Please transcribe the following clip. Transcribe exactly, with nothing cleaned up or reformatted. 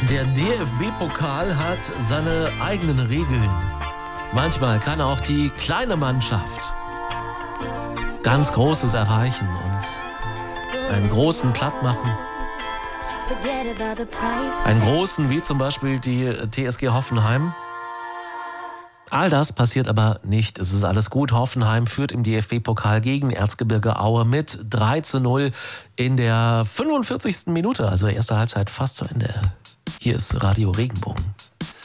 Der D F B-Pokal hat seine eigenen Regeln. Manchmal kann auch die kleine Mannschaft ganz Großes erreichen und einen Großen platt machen. Einen Großen wie zum Beispiel die T S G Hoffenheim. All das passiert aber nicht. Es ist alles gut. Hoffenheim führt im D F B-Pokal gegen Erzgebirge Aue mit drei zu null in der fünfundvierzigsten Minute. Also erste Halbzeit fast zu Ende. Hier ist Radio Regenbogen.